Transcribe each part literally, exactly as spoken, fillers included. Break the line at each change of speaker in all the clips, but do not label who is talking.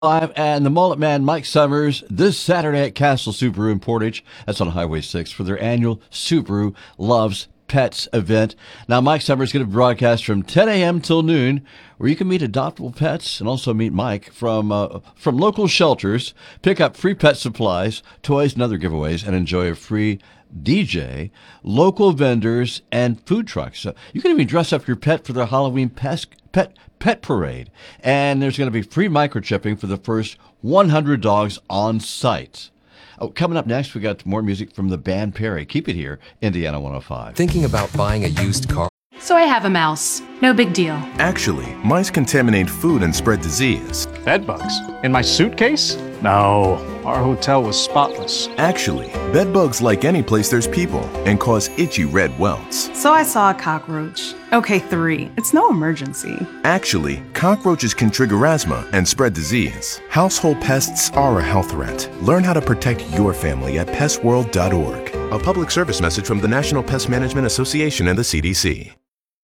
Live and the Mullet Man Mike Summers this Saturday at Castle Subaru in Portage. That's on Highway six for their annual Subaru Loves Pets event. Now, Mike Summers is going to broadcast from ten a.m. till noon, where you can meet adoptable pets and also meet Mike from uh, from local shelters, pick up free pet supplies, toys, and other giveaways, and enjoy a free D J, local vendors, and food trucks. So you can even dress up your pet for their Halloween pet pet pet parade. And there's going to be free microchipping for the first one hundred dogs on site. Oh, coming up next, we got more music from the band Perry. Keep it here, Indiana one oh five.
Thinking about buying a used car?
So I have a mouse. No big deal.
Actually, mice contaminate food and spread disease.
Bed bugs? In my suitcase? No, our hotel was spotless.
Actually, bed bugs like any place there's people and cause itchy red welts.
So I saw a cockroach. Okay, three. It's no emergency.
Actually, cockroaches can trigger asthma and spread disease. Household pests are a health threat. Learn how to protect your family at pest world dot org. A public service message from the National Pest Management Association and the C D C.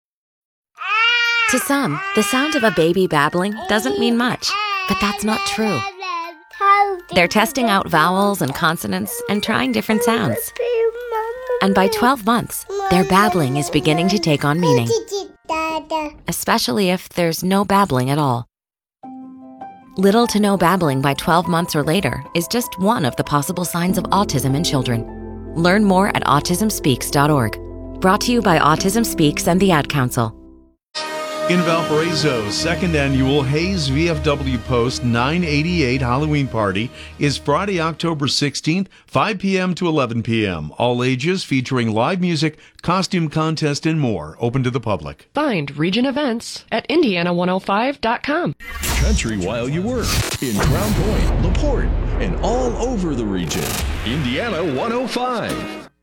To some, the sound of a baby babbling doesn't mean much, but that's not true. They're testing out vowels and consonants and trying different sounds. And by twelve months, their babbling is beginning to take on meaning, especially if there's no babbling at all. Little to no babbling by twelve months or later is just one of the possible signs of autism in children. Learn more at autism speaks dot org. Brought to you by Autism Speaks and the Ad Council.
In Valparaiso, second annual Hayes V F W Post nine eighty-eight Halloween Party is Friday, October sixteenth, five p.m. to eleven p.m. All ages, featuring live music, costume contest, and more. Open to the public.
Find region events at indiana one oh five dot com.
Country while you work in Crown Point, LaPorte, and all over the region. Indiana one oh five.